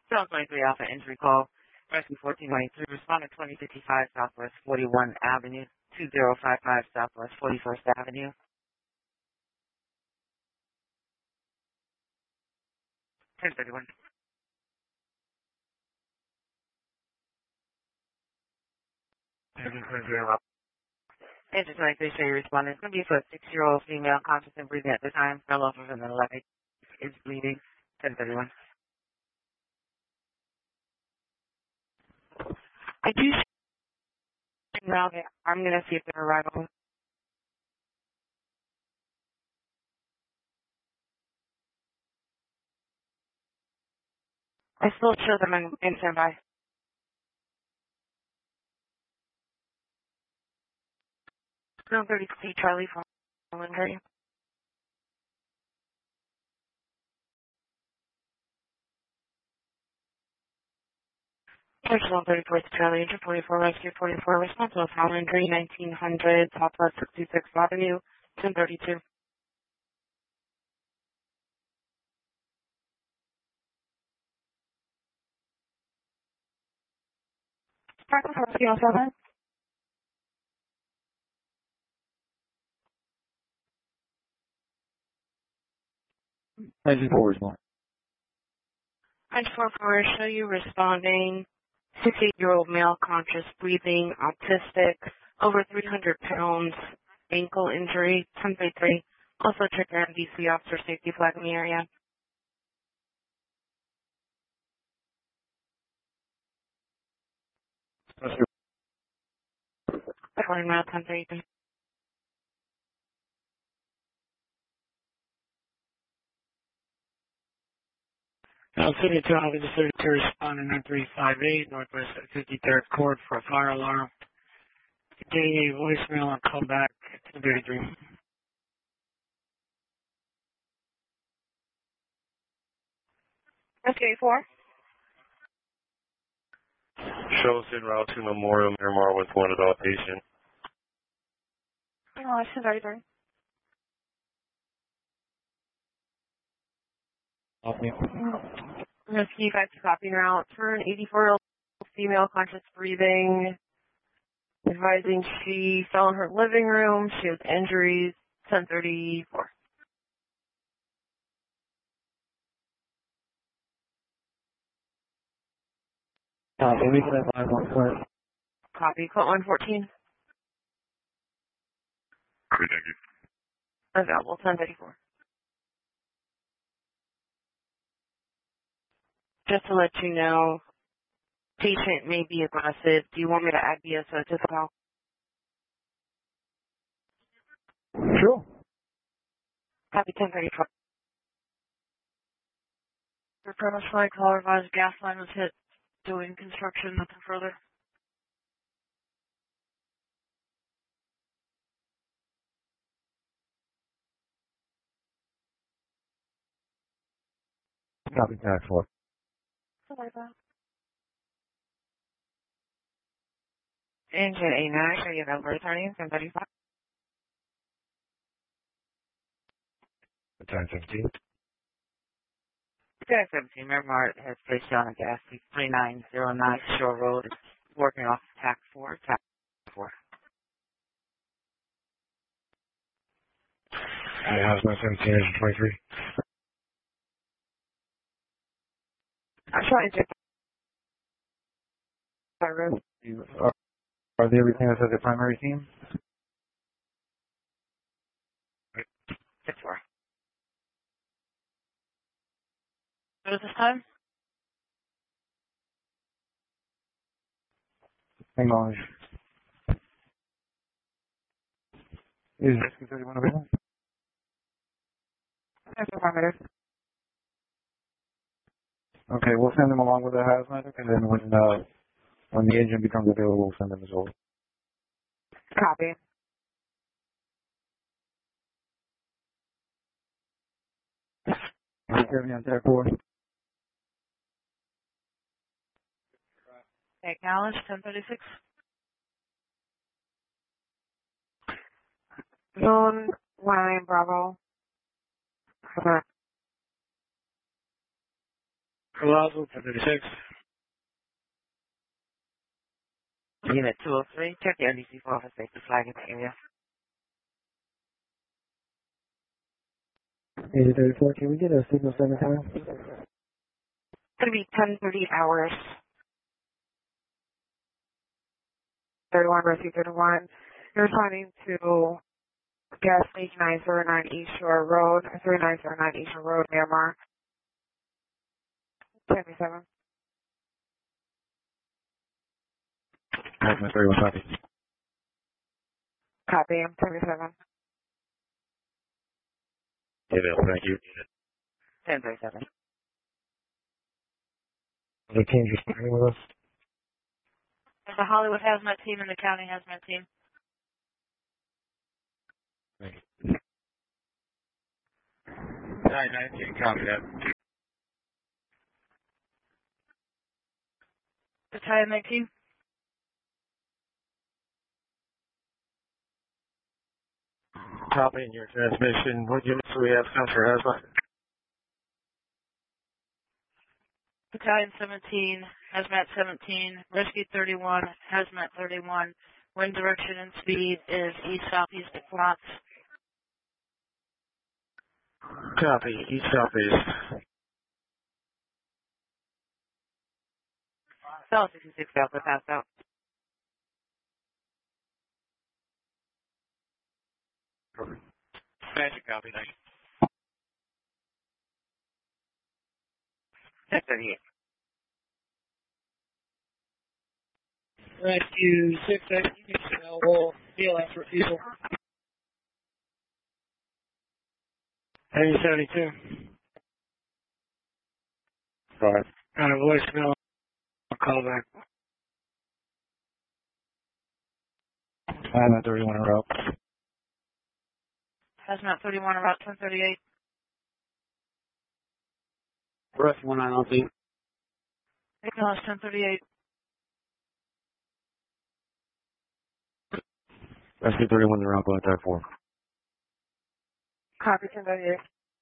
Zone 23 Alpha injury call. Rescue 1493, responded 2055 Southwest 41 Avenue, 2055 Southwest 41st Avenue. 1031. Engine 23, show you responding. It's going to be for a 6-year-old female conscious and breathing at the time. Fell off of an leg. Is bleeding. 1031. I do now that I'm going to see if they're arrival. I still show them in standby. Zone 33 Charlie from Lindgren. Zone 34 Charlie, Engine 44 Rescue 44, responsible for Holland Green 1900 Southwest 66th Avenue, 1032. Sparkle for Rescue 07. Engine 4 respond. Engine 44, show you responding. 68-year-old male, conscious, breathing, autistic, over 300 pounds, ankle injury, 1033. Also check your MDC officer safety flag in the area. According to 1033. City 2, August 32, responding 9358, Northwest 53rd Court for a fire alarm. Getting a voicemail and call back 1033. Okay, 4. Shows en route to Memorial Miramar with one adult patient. Oh, that's 1033. Rescue 5 copy route for an 84-year-old female conscious breathing, advising she fell in her living room. She has injuries, 1034. We can have 514. Copy, quote 114. Thank you. Available, 1034. Just to let you know, patient may be aggressive. Do you want me to add BSO to the call? Sure. Copy 1034. For premise line, call advised gas line was hit doing construction, nothing further. Copy tax 4. Engine 89, show you number returning, 1035. 1015. 1017, Miramar has placed you on a gas leak, 3909 Shore Road. It's working off TAC 4, TAC 4. Hazmat 17, Engine 23. I'm trying to room. Are they everything that says the primary team? 6-4. What is this time? Hang on. Is Rescue 31 available? That's affirmative. Okay, we'll send them along with the hazmat, and then when the engine becomes available, we'll send them as well. Copy. Okay, on TAC 4. Acknowledge, 1036. Zone 1 Bravo. Colossal, 1036. Unit 203, check the NDC for office safety flag in the area. 8034, can we get a signal 7 time? It's going to be 10:30 hours. 31 Rescue 31. You're responding to gas leak 909 East Shore Road, 3909 East Shore Road, Miramar. 77. Hazmat 31, copy. Copy, I'm 77. Thank you. 1037. The team's responding with us. There's a Hollywood hazmat team and the county hazmat team. Thank you. 919, copy that. Battalion 19. Copy in your transmission. What units do we have come for hazmat? Battalion 17, hazmat 17, rescue 31, hazmat 31. Wind direction and speed is east-southeast at knots. Copy. East southeast. Cell 66 Delta passed out. Magic copy, thank you. 1038. Rescue 6X, units available, BLS refusal. 8072. Five. Got a voicemail. I'll call back. Hazmat 31 en route. Hazmat 31, about 1038. Rescue 19LT. Acknowledge 1038. Rescue 31 en route, contact 4. Copy 1038.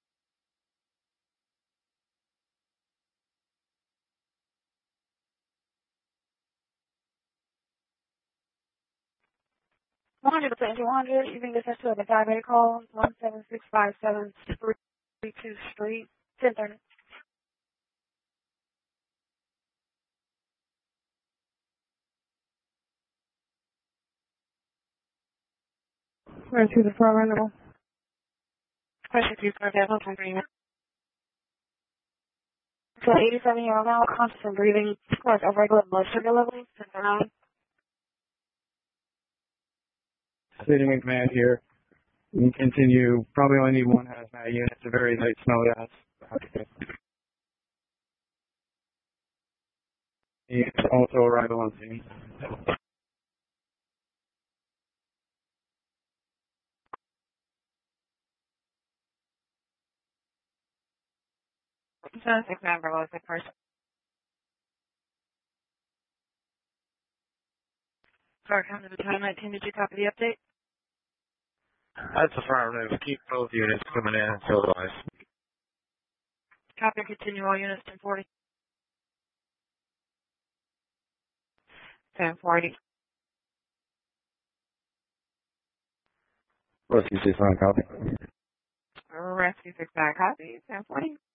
Battalion 200, you can get us to a battalion call, 17657 32 Street, 1030. Rescue the front rental. Question 2 for Devil, 1030. So 87-year-old male, conscious and breathing, has irregular blood sugar levels, 1039. Sitting in command here. We can continue. Probably only need one hazmat unit. It's a very light snow gas. It's also arrival on scene. So 6 member was the first. Sorry, come to Battalion 19. Did you copy the update? That's affirmative. Keep both units coming in until otherwise. Copy and continue all units 1040. 1040. Rescue 69, copy. Rescue 69 copy, 1040.